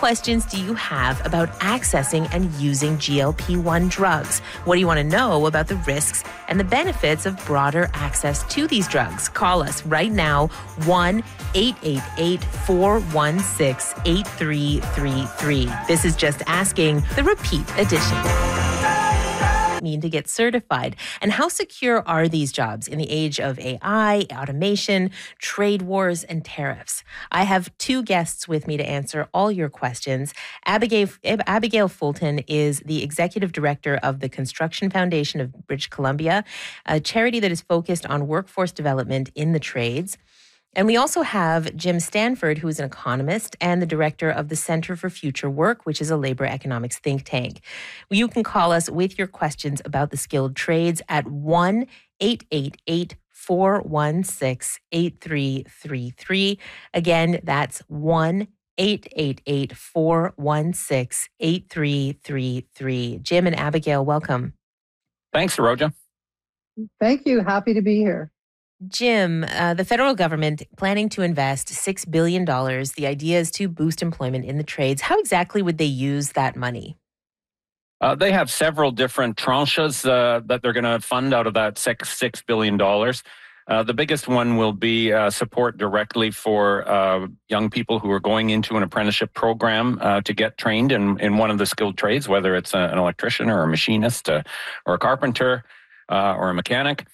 questions do you have about accessing and using GLP-1 drugs? What do you want to know about the risks and the benefits of broader access to these drugs? Call us right now, 1-888-416-8333. This is Just Asking, the repeat edition. Mean to get certified, and how secure are these jobs in the age of AI, automation, trade wars, and tariffs? I have two guests with me to answer all your questions. Abigail Fulton is the executive director of the Construction Foundation of British Columbia, a charity that is focused on workforce development in the trades. And we also have Jim Stanford, who is an economist and the director of the Center for Future Work, which is a labor economics think tank. You can call us with your questions about the skilled trades at 1-888-416-8333. Again, that's 1-888-416-8333. Jim and Abigail, welcome. Thanks, Saroja. Thank you. Happy to be here. Jim, the federal government planning to invest $6 billion. The idea is to boost employment in the trades. How exactly would they use that money? They have several different tranches that they're going to fund out of that $6 billion. The biggest one will be support directly for young people who are going into an apprenticeship program to get trained in one of the skilled trades, whether it's an electrician or a machinist or a carpenter or a mechanic.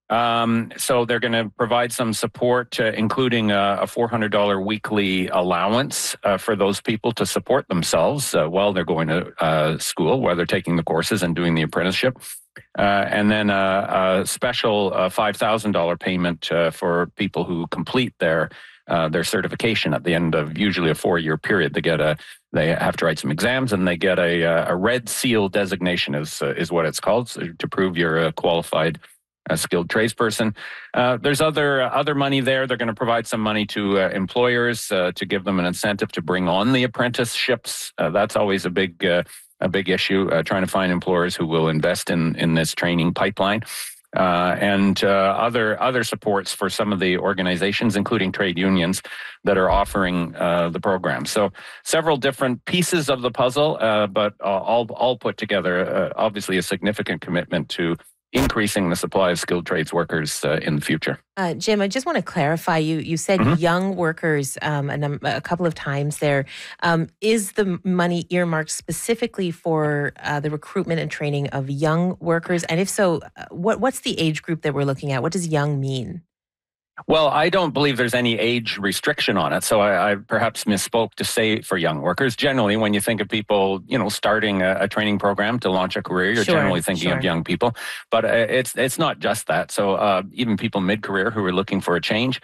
So they're going to provide some support, including a $400 weekly allowance for those people to support themselves while they're going to school, while they're taking the courses and doing the apprenticeship. And then a special $5,000 payment for people who complete their certification at the end of usually a 4-year period. They have to write some exams, and they get a red seal designation is what it's called, so to prove you're a qualified a skilled tradesperson. There's other money there. They're going to provide some money to employers to give them an incentive to bring on the apprenticeships. That's always a big issue, trying to find employers who will invest in this training pipeline. And other supports for some of the organizations, including trade unions, that are offering the program. So several different pieces of the puzzle, but all put together, obviously a significant commitment to increasing the supply of skilled trades workers in the future. Jim, I just want to clarify, you said young workers a couple of times there. Is the money earmarked specifically for the recruitment and training of young workers? And if so, what's the age group that we're looking at? What does young mean? Well, I don't believe there's any age restriction on it, so I perhaps misspoke to say for young workers. Generally, when you think of people, starting a training program to launch a career, you're generally thinking of young people. But it's not just that. So even people mid-career who are looking for a change,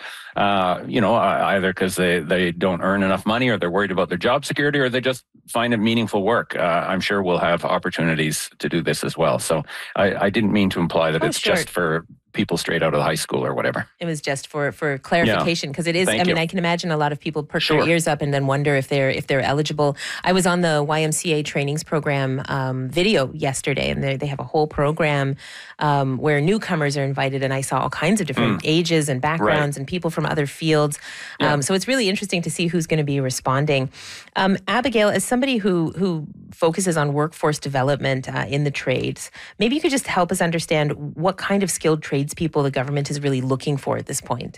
either because they don't earn enough money, or they're worried about their job security, or they just find it meaningful work. I'm sure we'll have opportunities to do this as well. So I didn't mean to imply that it's just for people straight out of high school or whatever. It was just for clarification, because it is. I can imagine a lot of people perk their ears up and then wonder if they're eligible. I was on the YMCA trainings program video yesterday, and they have a whole program where newcomers are invited, and I saw all kinds of different ages and backgrounds and people from other fields. So it's really interesting to see who's going to be responding. Abigail, as somebody who focuses on workforce development in the trades, maybe you could just help us understand what kind of skilled tradespeople the government is really looking for at this point.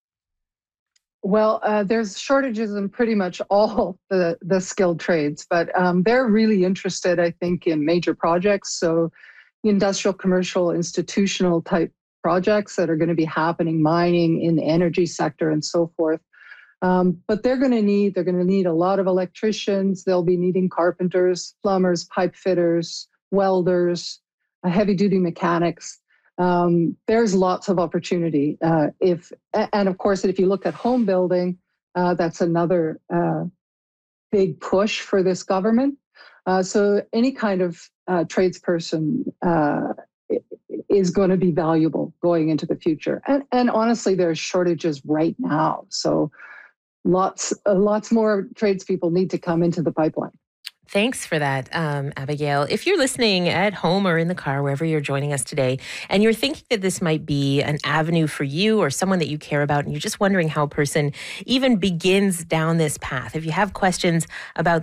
Well, there's shortages in pretty much all the skilled trades, but they're really interested, I think, in major projects. So industrial, commercial, institutional type projects that are going to be happening, mining, in the energy sector and so forth. But they're going to need a lot of electricians. They'll be needing carpenters, plumbers, pipe fitters, welders, heavy duty mechanics. There's lots of opportunity. And of course, if you look at home building, that's another big push for this government. So any kind of tradesperson is going to be valuable going into the future. And honestly, there's shortages right now. So lots more tradespeople need to come into the pipeline. Thanks for that, Abigail. If you're listening at home or in the car, wherever you're joining us today, and you're thinking that this might be an avenue for you or someone that you care about, and you're just wondering how a person even begins down this path, if you have questions about